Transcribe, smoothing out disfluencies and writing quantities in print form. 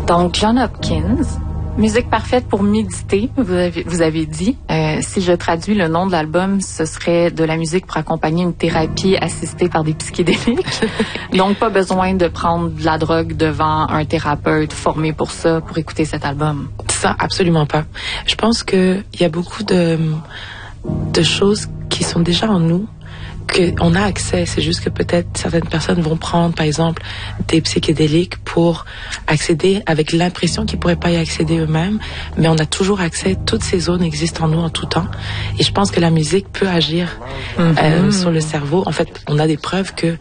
Donc, John Hopkins, musique parfaite pour méditer, vous avez dit. Si je traduis le nom de l'album, ce serait de la musique pour accompagner une thérapie assistée par des psychédéliques. Donc, pas besoin de prendre de la drogue devant un thérapeute formé pour ça, pour écouter cet album. Ça, absolument pas. Je pense qu'il y a beaucoup de choses qui sont déjà en nous, qu'on a accès. C'est juste que peut-être certaines personnes vont prendre, par exemple, des psychédéliques pour accéder avec l'impression qu'ils pourraient pas y accéder eux-mêmes. Mais on a toujours accès. Toutes ces zones existent en nous en tout temps. Et je pense que la musique peut agir sur le cerveau. En fait, on a des preuves que